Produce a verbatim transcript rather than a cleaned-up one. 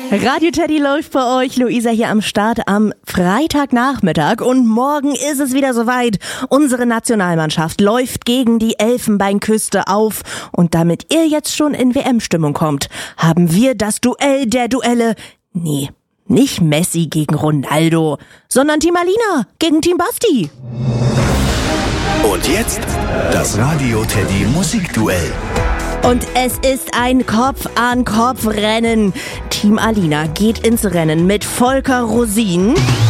Radio Teddy läuft bei euch. Luisa hier am Start am Freitagnachmittag und morgen ist es wieder soweit. Unsere Nationalmannschaft läuft gegen die Elfenbeinküste auf und damit ihr jetzt schon in W M-Stimmung kommt, haben wir das Duell der Duelle. Nee, nicht Messi gegen Ronaldo, sondern Team Alina gegen Team Basti. Und jetzt das Radio Teddy Musikduell. Und es ist ein Kopf-an-Kopf-Rennen. Team Alina geht ins Rennen mit Volker Rosin